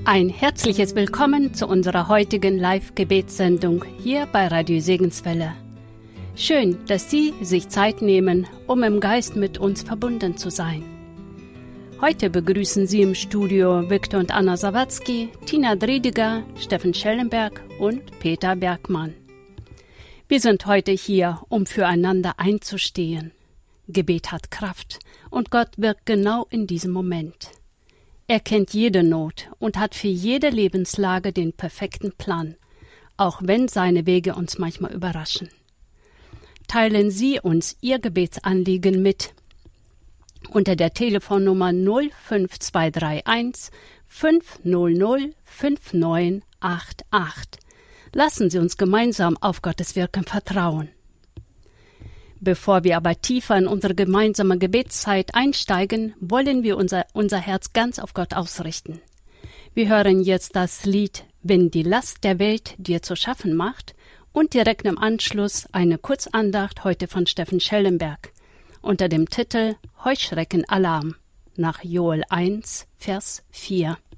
Ein herzliches Willkommen zu unserer heutigen Live-Gebetssendung hier bei Radio Segenswelle. Schön, dass Sie sich Zeit nehmen, um im Geist mit uns verbunden zu sein. Heute begrüßen Sie im Studio Viktor und Anna Sawatzki, Tina Driediger, Steffen Schellenberg und Peter Bergmann. Wir sind heute hier, um füreinander einzustehen. Gebet hat Kraft und Gott wirkt genau in diesem Moment. Er kennt jede Not und hat für jede Lebenslage den perfekten Plan, auch wenn seine Wege uns manchmal überraschen. Teilen Sie uns Ihr Gebetsanliegen mit unter der Telefonnummer 05231 500 5988. Lassen Sie uns gemeinsam auf Gottes Wirken vertrauen. Bevor wir aber tiefer in unsere gemeinsame Gebetszeit einsteigen, wollen wir unser Herz ganz auf Gott ausrichten. Wir hören jetzt das Lied »Wenn die Last der Welt dir zu schaffen macht« und direkt im Anschluss eine Kurzandacht heute von Steffen Schellenberg unter dem Titel »Heuschreckenalarm« nach Joel 1, Vers 4.